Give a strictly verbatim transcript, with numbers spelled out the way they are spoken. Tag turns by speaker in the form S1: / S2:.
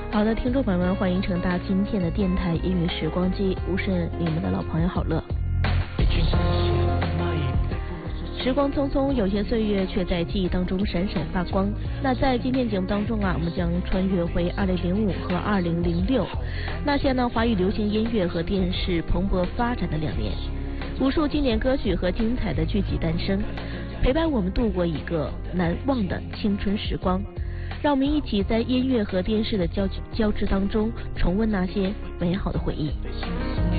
S1: 好的，听众朋友们，欢迎乘搭今天的电台音乐时光机，我是你们的老朋友好乐。时光匆匆，有些岁月却在记忆当中闪闪发光。那在今天节目当中啊，我们将穿越回二零零五和二零零六，那些呢华语流行音乐和电视蓬勃发展的两年，无数经典歌曲和精彩的剧集诞生，陪伴我们度过一个难忘的青春时光。让我们一起在音乐和电视的交交织当中，重温那些美好的回忆。